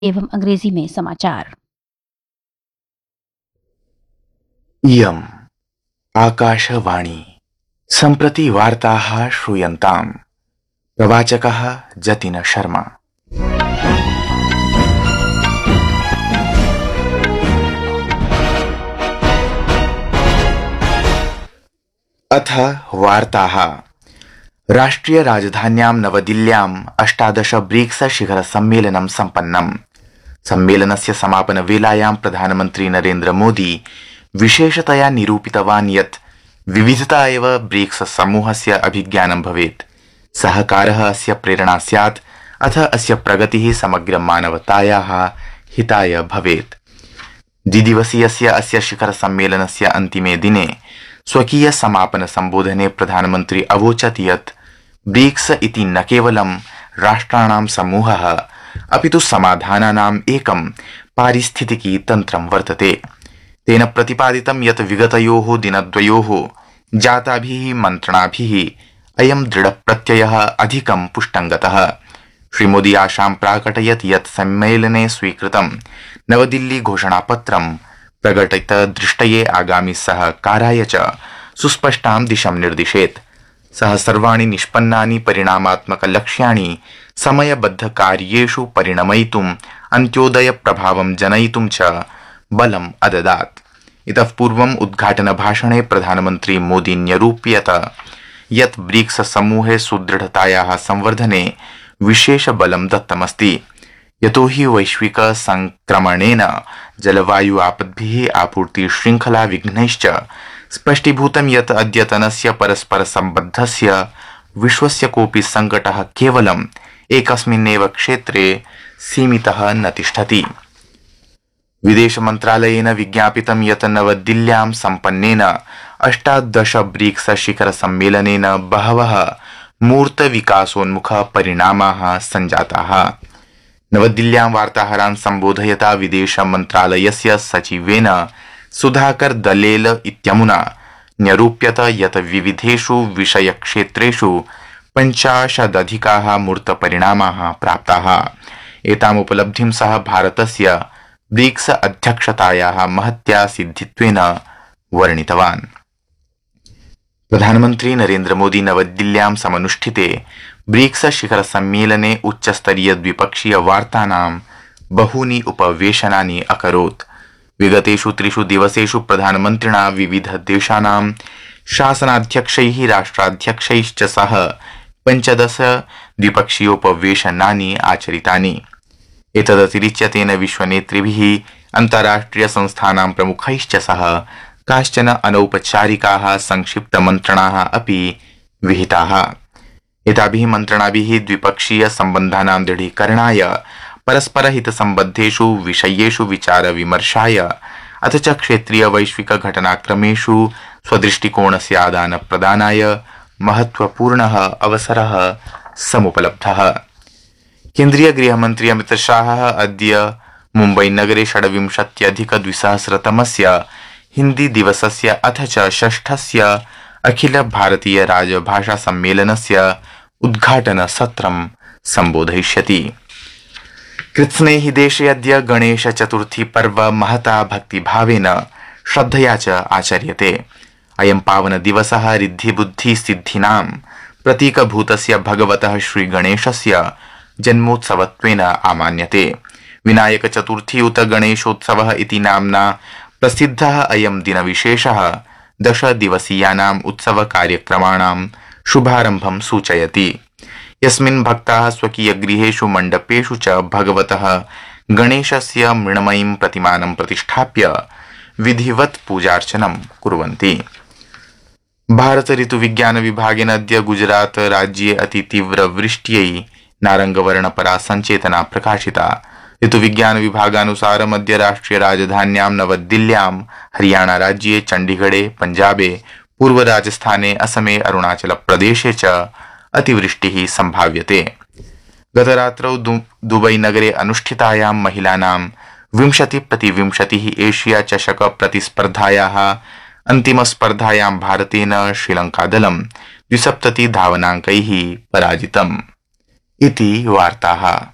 एवं अंग्रेजी में समाचार। इयम् आकाशवाणी सम्प्रति वार्ताः श्रूयन्ताम्। प्रवाचकः जतिन शर्मा। अथ वार्ताः। राष्ट्रिय राजधान्यां नवदिल्ल्याम् 18 ब्रिक्स शिखर सम्मेलनं सम्पन्नम्। सम्मेलनस्य समापन वेलायां प्रधानमन्त्री नरेन्द्र मोदी विशेषतया निरूपितवान् यत् विविधता एव ब्रिक्स समूहस्य अभिज्ञानं भवेत्। सहकारः अस्य प्रेरणा स्यात्, अथ अस्य प्रगतिः समग्र मानवतायाः हिताय भवेत्। द्विदिवसीयस्य अस्य शिखर सम्मेलनस्य अन्तिमे दिने स्वकीय समापन सम्बोधने प्रधानमन्त्री अवोचत् यत् ब्रिक्स इति न केवलं राष्ट्राणां समूहः अपितु समाधानानाम् एकं पारिस्थितिकी तन्त्रं वर्तते। तेन प्रतिपादितं यत् विगतयोः दिनद्वयोः जाताभिः मन्त्रणाभिः अयं दृढप्रत्ययः अधिकं पुष्टङ्गतः। श्रीमोदी आशां प्राकटयत् यत् सम्मेलने स्वीकृतं नवदिल्ली घोषणापत्रं प्रकटितदृष्टये आगामि सहकाराय च सुस्पष्टां दिशं निर्दिशेत्। सः सर्वाणि निष्पन्नानि परिणामात्मकलक्ष्याणि समयबद्धकार्येषु परिणमयितुम् अन्त्योदयप्रभावं जनयितुं च बलम् अददात्। इतः पूर्वम् उद्घाटनभाषणे प्रधानमन्त्री मोदी न्यरूप्यत यत् ब्रिक्स समूहे सुदृढतायाः संवर्धने विशेष बलं दत्तमस्ति। यतो हि वैश्विक संक्रमणेन जलवायु आपद्भिः आपूर्ति श्रृंखला विघ्नैश्च स्पष्टीभूतं यत् अद्यतनस्य परस्पर सम्बद्धस्य विश्वस्य कोऽपि संकटः केवलम् एकस्मिन्नेव क्षेत्रे सीमितः न तिष्ठति। विदेश मन्त्रालयेन विज्ञापितं यत् नवदिल्ल्यां सम्पन्नेन 18 ब्रिक्स शिखर सम्मेलनेन बहवः मूर्त विकासोन्मुख परिणामाः सञ्जाताः। नवदिल्ल्यां वार्ताहरान् सम्बोधयता विदेश मन्त्रालयस्य सचिवेन सुधाकर दलेल इत्यमुना न्यरूप्यत यत् विविधेषु विषयक्षेत्रेषु 50 मूर्तपरिणामाः प्राप्ताः। एतामुपलब्धिं सः भारतस्य ब्रिक्स अध्यक्षतायाः महत्या सिद्धित्वेन वर्णितवान्। प्रधानमन्त्री नरेन्द्र मोदी नवदिल्ल्यां समनुष्ठिते ब्रिक्स शिखर सम्मेलने उच्चस्तरीय द्विपक्षीय वार्तानां बहूनि उपवेशनानि अकरोत्। विगतेषु 3 दिवसेषु प्रधानमन्त्रिणा विविध देशानां शासनाध्यक्षैः राष्ट्राध्यक्षैश्च सह 15 द्विपक्षीयोपवेशनानि आचरितानि। एतदतिरिच्य तेन विश्वनेतृभिः अन्ताराष्ट्रिय संस्थानां प्रमुखैश्च सह काश्चन अनौपचारिकाः संक्षिप्तमन्त्रणाः अपि विहिताः। एताभिः मन्त्रणाभिः द्विपक्षीय सम्बन्धानां दृढीकरणाय, परस्परहितसम्बद्धेषु विषयेषु विचारविमर्शाय, अथ च क्षेत्रीय वैश्विक घटनाक्रमेषु स्वदृष्टिकोणस्य आदानप्रदानाय महत्वपूर्णः अवसरः समुपलब्धः। केन्द्रीय गृहमन्त्री अमित शाहः अद्य मुम्बईनगरे 26+2000तमस्य हिन्दी दिवसस्य अथ च 6ठस्य अखिल भारतीय राजभाषा सम्मेलनस्य उद्घाटनसत्रं सम्बोधयिष्यति। कृत्स्नेहि देशे अद्य गणेश चतुर्थी पर्व महता भक्तिभावेन श्रद्धया च आचर्यते। अयं पावन दिवसः रिद्धिबुद्धि सिद्धिनां प्रतीकभूतस्य भगवतः श्रीगणेशस्य जन्मोत्सवत्वेन आमान्यते। विनायक चतुर्थी उत गणेशोत्सवः इति नाम्ना प्रसिद्धः अयं दिनविशेषः 10 दिवसीयानाम् उत्सव कार्यक्रमाणां शुभारम्भं सूचयति, यस्मिन् भक्ताः स्वकीयगृहेषु मण्डपेषु च भगवतः गणेशस्य मृण्मयीं प्रतिमानं प्रतिष्ठाप्य विधिवत् पूजार्चनं कुर्वन्ति। भारत ऋतुविज्ञान विभागेन अद्य गुजरात राज्ये अतितीव्र वृष्ट्यै नारंगवर्णपरा संचेतना प्रकाशिता। ऋतुविज्ञान विभागानुसारम् अद्य राष्ट्रिय राजधान्यां नवदिल्ल्यां, हरियाणा राज्ये चण्डीगढे, पञ्जाबे, पूर्व राजस्थाने, असमे, अरुणाचल प्रदेशे च अतिवृष्टिः संभाव्यते। गतरात्रौ दुबई नगरे अनुष्ठितायां महिलानां 20x20 एशिया चषक प्रतिस्पर्धायाः अन्तिमस्पर्धायां भारतेन श्रीलङ्कादलं 270 धावनाङ्कैः पराजितम्। इति वार्ताः।